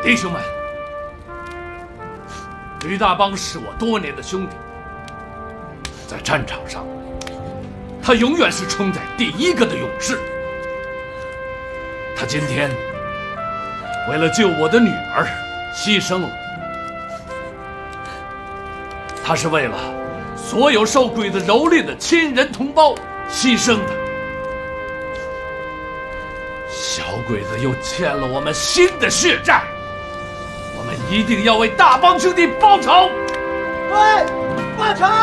弟兄们，吕大邦是我多年的兄弟，在战场上，他永远是冲在第一个的勇士。他今天为了救我的女儿牺牲了，他是为了所有受鬼子蹂躏的亲人同胞牺牲的。小鬼子又欠了我们新的血债，我们一定要为大邦兄弟报仇！ 对，报仇！